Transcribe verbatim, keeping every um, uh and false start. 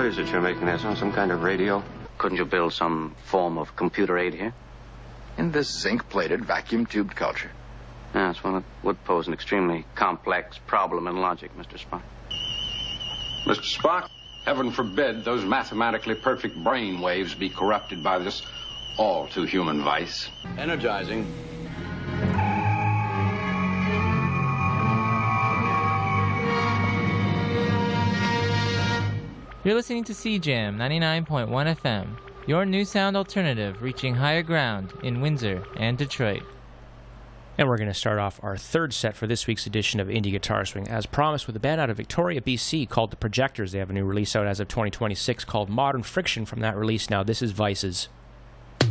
What is it you're making there, son? Some kind of radio? Couldn't you build some form of computer aid here? In this zinc-plated, vacuum-tubed culture. Yes, well, it would pose an extremely complex problem in logic, Mister Spock. Mister Spock, heaven forbid those mathematically perfect brain waves be corrupted by this all-too-human vice. Energizing. You're listening to C Jam ninety-nine point one F M, your new sound alternative reaching higher ground in Windsor and Detroit. And we're going to start off our third set for this week's edition of Indie Guitar Swing, as promised, with a band out of Victoria, B C called The Projectors. They have a new release out as of twenty twenty-six called Modern Friction. From that release now, this is Vices.